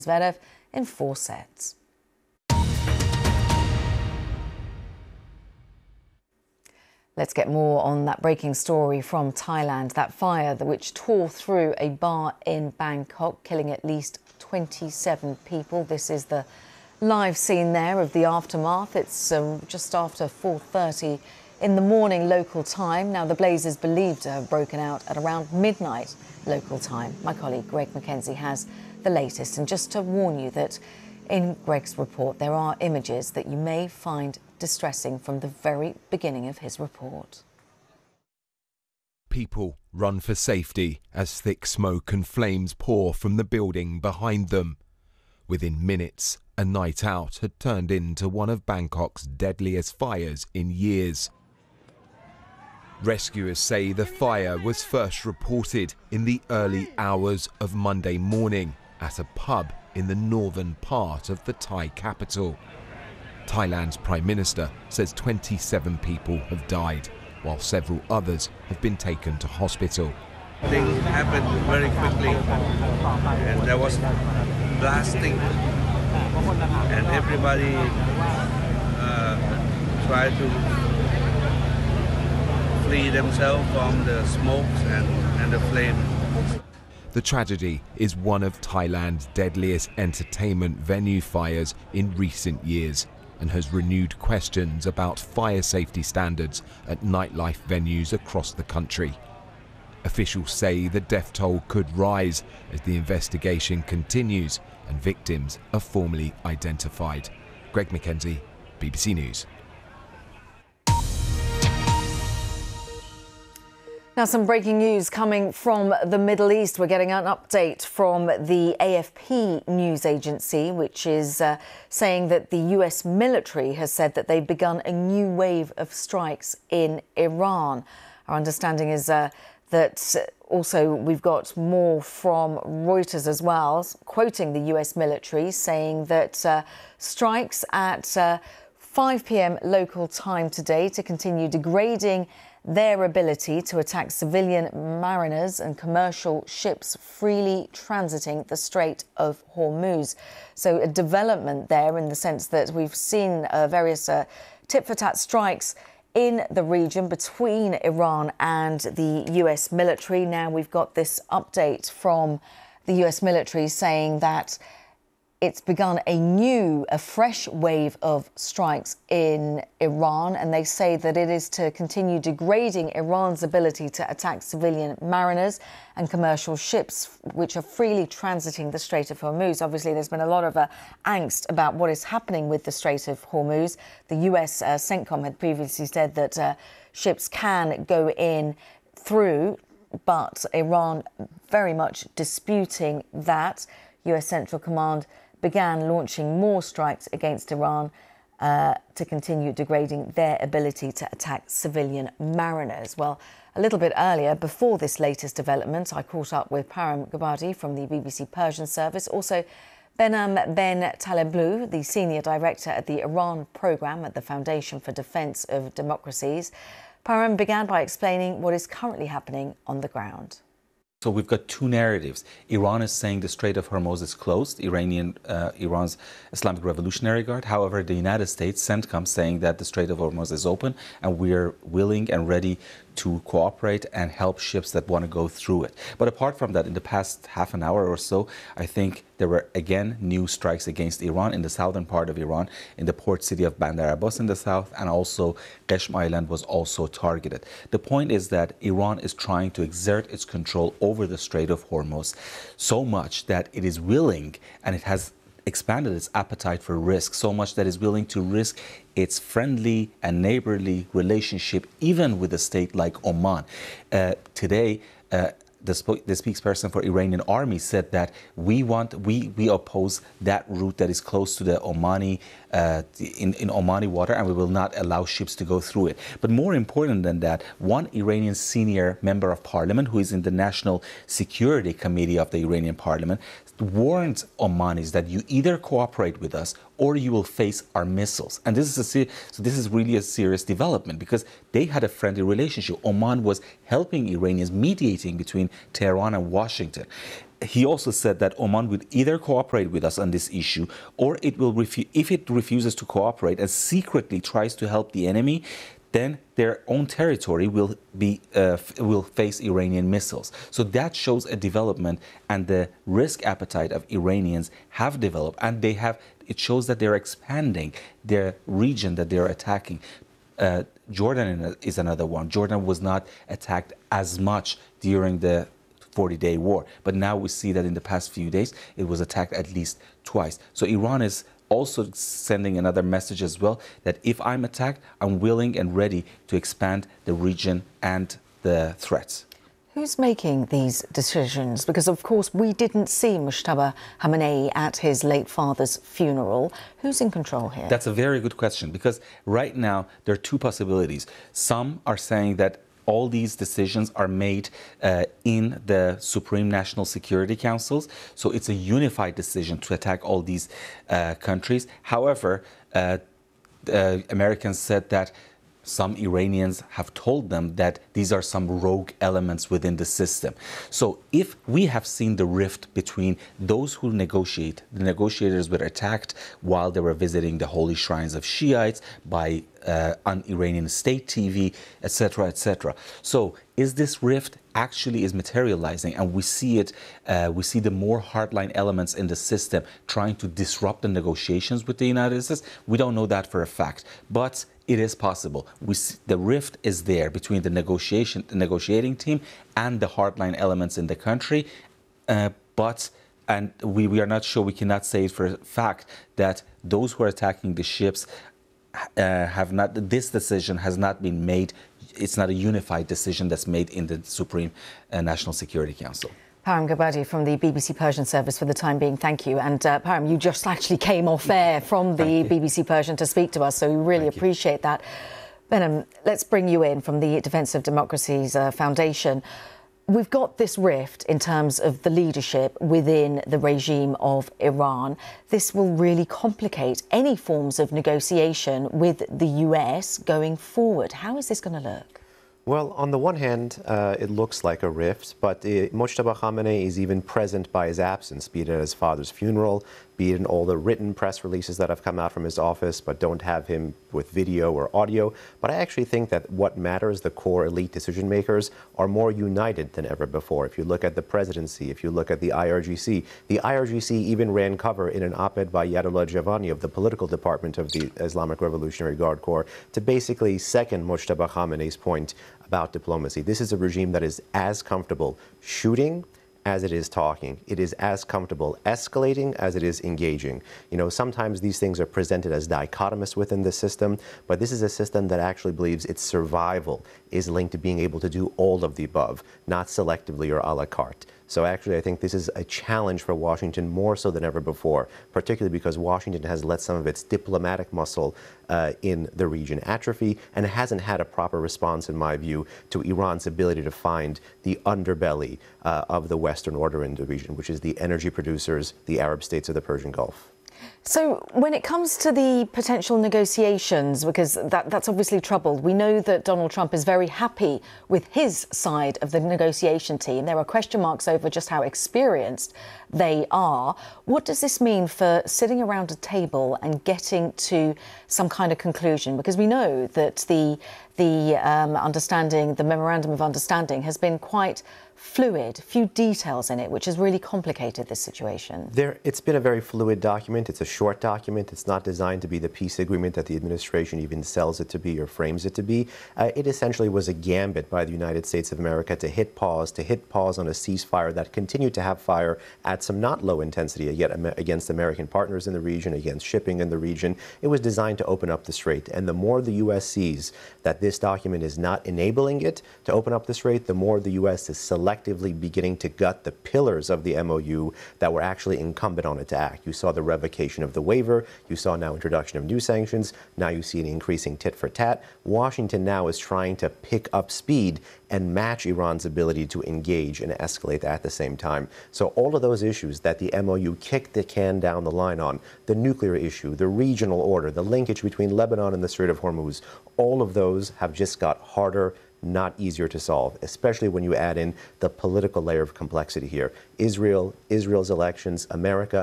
Zverev in 4 sets. Let's get more on that breaking story from Thailand, that fire which tore through a bar in Bangkok, killing at least 27 people. This is the live scene there of the aftermath. It's just after 4:30 in the morning local time. Now, the blaze is believed to have broken out at around midnight local time. My colleague Greg Mackenzie has the latest. And just to warn you that in Greg's report, there are images that you may find distressing from the very beginning of his report. People run for safety as thick smoke and flames pour from the building behind them. Within minutes, a night out had turned into one of Bangkok's deadliest fires in years. Rescuers say the fire was first reported in the early hours of Monday morning at a pub in the northern part of the Thai capital. Thailand's Prime Minister says 27 people have died, while several others have been taken to hospital. Things happened very quickly, and there was blasting, and everybody tried to flee themselves from the smokes and the flame. The tragedy is one of Thailand's deadliest entertainment venue fires in recent years and has renewed questions about fire safety standards at nightlife venues across the country. Officials say the death toll could rise as the investigation continues and victims are formally identified. Greg Mackenzie, BBC News. Now, some breaking news coming from the Middle East. We're getting an update from the AFP news agency, which is saying that the US military has said that they've begun a new wave of strikes in Iran. Our understanding is that also we've got more from Reuters as well, quoting the US military, saying that strikes at 5 p.m. local time today to continue degrading their ability to attack civilian mariners and commercial ships freely transiting the Strait of Hormuz. So a development there in the sense that we've seen various tit-for-tat strikes in the region between Iran and the US military. Now we've got this update from the US military saying that it's begun a fresh wave of strikes in Iran, and they say that it is to continue degrading Iran's ability to attack civilian mariners and commercial ships which are freely transiting the Strait of Hormuz. Obviously, there's been a lot of angst about what is happening with the Strait of Hormuz. The US CENTCOM had previously said that ships can go in through, but Iran very much disputing that. US Central Command began launching more strikes against Iran to continue degrading their ability to attack civilian mariners. Well, a little bit earlier, before this latest development, I caught up with Param Gabadi from the BBC Persian service, also Behnam Ben Taleblu, the senior director at the Iran programme at the Foundation for Defence of Democracies. Param began by explaining what is currently happening on the ground. So we've got two narratives. Iran is saying the Strait of Hormuz is closed, Iran's Islamic Revolutionary Guard. However, the United States, CENTCOM, saying that the Strait of Hormuz is open and we're willing and ready to cooperate and help ships that want to go through it. But apart from that, in the past half an hour or so, I think there were again new strikes against Iran in the southern part of Iran, in the port city of Bandar Abbas in the south, and also Qeshm Island was also targeted. The point is that Iran is trying to exert its control over the Strait of Hormuz so much that it is willing, and it has expanded its appetite for risk so much that is willing to risk its friendly and neighborly relationship even with a state like Oman. Today, the spokesperson for Iranian army said that we oppose that route that is close to the Omani in Omani water, and we will not allow ships to go through it. But more important than that, one Iranian senior member of parliament who is in the National Security Committee of the Iranian parliament warned Omanis that you either cooperate with us or you will face our missiles. And this is really a serious development because they had a friendly relationship. Oman was helping Iranians, mediating between Tehran and Washington. he also said that Oman would either cooperate with us on this issue, or it will if it refuses to cooperate and secretly tries to help the enemy, then their own territory will face Iranian missiles. So that shows a development, and the risk appetite of Iranians have developed, and it shows that they're expanding their region that they're attacking. Jordan is another one. Jordan was not attacked as much during the 40-day war, but now we see that in the past few days it was attacked at least twice. So Iran is also sending another message as well, that if I'm attacked, I'm willing and ready to expand the region and the threats. Who's making these decisions? Because, of course, we didn't see Mujtaba Khamenei at his late father's funeral. Who's in control here? That's a very good question, because right now there are two possibilities. Some are saying that all these decisions are made in the Supreme National Security Councils. So it's a unified decision to attack all these countries. However, Americans said that some Iranians have told them that these are some rogue elements within the system. So if we have seen the rift between those who negotiate, the negotiators were attacked while they were visiting the holy shrines of Shiites by on Iranian state TV, etc., etc. So is this rift actually is materializing, and we see it, we see the more hardline elements in the system trying to disrupt the negotiations with the United States? We don't know that for a fact, but it is possible. The rift is there between the negotiating team and the hardline elements in the country, and we are not sure, we cannot say it for a fact that those who are attacking the ships this decision has not been made. It's not a unified decision that's made in the Supreme National Security Council. Param Gabadi from the BBC Persian service for the time being, thank you. And Param, you just actually came off air from the BBC Persian to speak to us, so we really appreciate that. Behnam, let's bring you in from the Defence of Democracy's Foundation. We've got this rift in terms of the leadership within the regime of Iran. This will really complicate any forms of negotiation with the US going forward. How is this going to look? Well, on the one hand, it looks like a rift, but Mujtaba Khamenei is even present by his absence, be it at his father's funeral, be it in all the written press releases that have come out from his office, but don't have him with video or audio. But I actually think that what matters, the core elite decision makers, are more united than ever before. If you look at the presidency, if you look at the IRGC even ran cover in an op-ed by Yadullah Javani of the political department of the Islamic Revolutionary Guard Corps to basically second Mujtaba Khamenei's point about diplomacy. This is a regime that is as comfortable shooting as it is talking. It is as comfortable escalating as it is engaging. You know, sometimes these things are presented as dichotomous within the system, but this is a system that actually believes its survival is linked to being able to do all of the above, not selectively or a la carte. So actually, I think this is a challenge for Washington more so than ever before, particularly because Washington has let some of its diplomatic muscle in the region atrophy and hasn't had a proper response, in my view, to Iran's ability to find the underbelly of the Western order in the region, which is the energy producers, the Arab states of the Persian Gulf. So when it comes to the potential negotiations, because that's obviously troubled, we know that Donald Trump is very happy with his side of the negotiation team. There are question marks over just how experienced they are. What does this mean for sitting around a table and getting to some kind of conclusion? Because we know that the understanding, the memorandum of understanding, has been quite fluid, few details in it, which has really complicated this situation. It's been a very fluid document. It's a short document. It's not designed to be the peace agreement that the administration even sells it to be or frames it to be. It essentially was a gambit by the United States of America to hit pause on a ceasefire that continued to have fire at some not low intensity yet against American partners in the region, against shipping in the region. It was designed to open up the strait. And the more the U.S. sees that this document is not enabling it to open up the strait, the more the U.S. is selectively beginning to gut the pillars of the MOU that were actually incumbent on it to act. You saw the revocation of the waiver. You saw now introduction of new sanctions. Now you see an increasing tit for tat. Washington now is trying to pick up speed and match Iran's ability to engage and escalate at the same time. So all of those issues that the MOU kicked the can down the line on, the nuclear issue, the regional order, the linkage between Lebanon and the Strait of Hormuz, all of those have just got harder not easier to solve, especially when you add in the political layer of complexity here. Israel's elections, America,